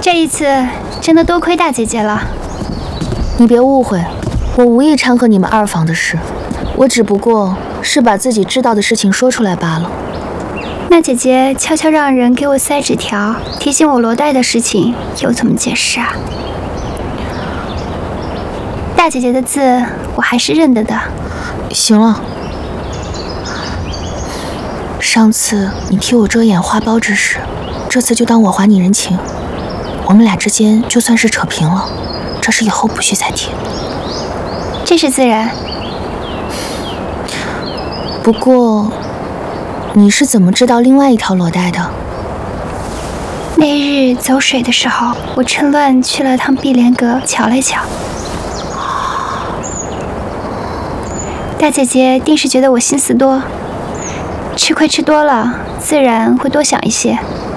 这一次真的多亏大姐姐了。 你别误会，我无意掺和你们二房的事，我只不过是把自己知道的事情说出来罢了。 那姐姐悄悄让人给我塞纸条，提醒我罗代的事情，又怎么解释啊？大姐姐的字我还是认得的。 行了，上次你替我遮掩花苞之事，这次就当我还你人情。我们俩之间就算是扯平了，这事以后不许再提。 这是自然。 不过，你是怎么知道另外一条裸带的？ 那日走水的时候，我趁乱去了趟碧莲阁瞧了瞧。大姐姐定是觉得我心思多，吃亏吃多了，自然会多想一些。